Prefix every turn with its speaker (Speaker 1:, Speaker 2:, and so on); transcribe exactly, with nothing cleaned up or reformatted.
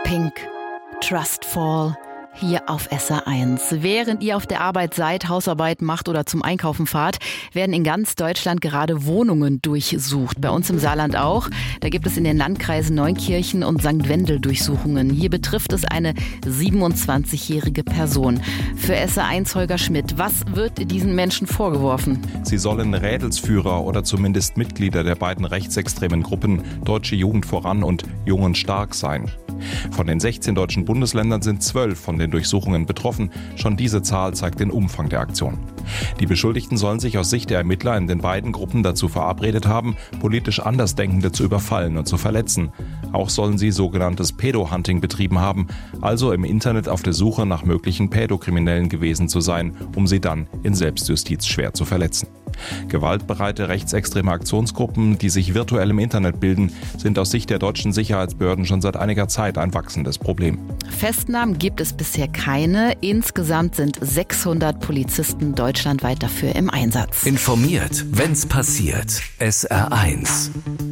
Speaker 1: Pink, Trustfall, hier auf S R eins. Während ihr auf der Arbeit seid, Hausarbeit macht oder zum Einkaufen fahrt, werden in ganz Deutschland gerade Wohnungen durchsucht. Bei uns im Saarland auch. Da gibt es in den Landkreisen Neunkirchen und Sankt Wendel Durchsuchungen. Hier betrifft es eine siebenundzwanzigjährige Person. Für S R eins Holger Schmidt, was wird diesen Menschen vorgeworfen?
Speaker 2: Sie sollen Rädelsführer oder zumindest Mitglieder der beiden rechtsextremen Gruppen Deutsche Jugend voran und Jung und Stark sein. Von den sechzehn deutschen Bundesländern sind zwölf von den Durchsuchungen betroffen. Schon diese Zahl zeigt den Umfang der Aktion. Die Beschuldigten sollen sich aus Sicht der Ermittler in den beiden Gruppen dazu verabredet haben, politisch Andersdenkende zu überfallen und zu verletzen. Auch sollen sie sogenanntes Pädo-Hunting betrieben haben, also im Internet auf der Suche nach möglichen Pädokriminellen gewesen zu sein, um sie dann in Selbstjustiz schwer zu verletzen. Gewaltbereite rechtsextreme Aktionsgruppen, die sich virtuell im Internet bilden, sind aus Sicht der deutschen Sicherheitsbehörden schon seit einiger Zeit ein wachsendes Problem.
Speaker 1: Festnahmen gibt es bisher keine. Insgesamt sind sechshundert Polizisten deutschlandweit dafür im Einsatz.
Speaker 3: Informiert, wenn's passiert. S R eins.